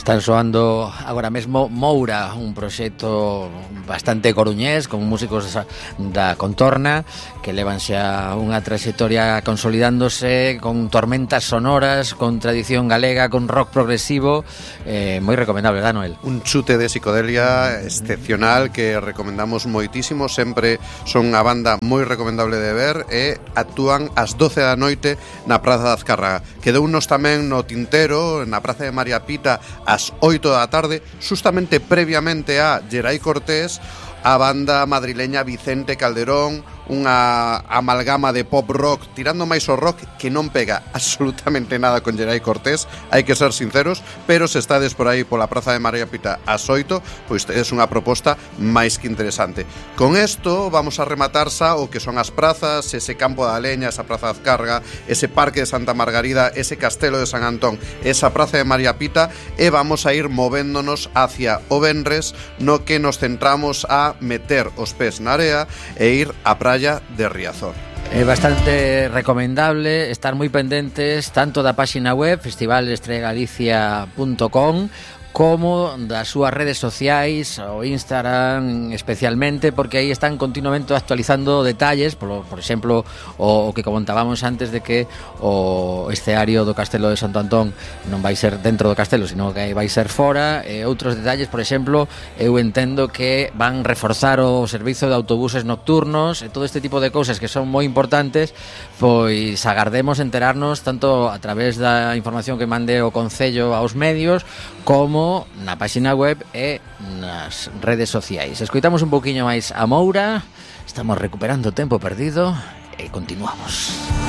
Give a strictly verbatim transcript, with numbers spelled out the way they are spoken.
Están soando agora mesmo Moura, un proxecto bastante coruñés con músicos da contorna que levan xa unha trayectoria consolidándose con tormentas sonoras, con tradición galega, con rock progresivo, eh, moi recomendable, ¿verdad, Noel? Un chute de psicodelia excepcional que recomendamos moitísimo, sempre son unha banda moi recomendable de ver e actúan ás doce da noite na Praza de Azcárraga. Quedounos tamén no tintero, na Praza de María Pita, ás oito da tarde, justamente previamente a Gerai Cortés, a banda madrileña Vicente Calderón, unha amalgama de pop rock tirando máis ao rock que non pega absolutamente nada con Gerai Cortés, hai que ser sinceros, pero se estades por aí pola Praza de María Pita ás oito, pois é unha proposta máis que interesante. Con isto vamos a rematar xa o que son as prazas, ese Campo da Leña, esa Praza de Azcárraga, ese Parque de Santa Margarida, ese Castelo de San Antón, esa Praza de María Pita, e vamos a ir movéndonos hacia o venres, no que nos centramos a meter os pés na area e ir á praia de Riazor. É bastante recomendable estar moi pendentes tanto da páxina web festival estrella galicia punto com como das súas redes sociais, o Instagram especialmente, porque aí están continuamente actualizando detalles, por, por exemplo, o, o que comentábamos antes de que o escenario do Castelo de Santo Antón non vai ser dentro do castelo, sino que vai ser fora, e outros detalles, por exemplo, eu entendo que van reforzar o servizo de autobuses nocturnos e todo este tipo de cousas que son moi importantes, pois agardemos enterarnos tanto a través da información que mande o Concello aos medios, como na página web e nas redes sociais. Escoitamos un pouquiño máis a Moura, estamos recuperando o tempo perdido e continuamos.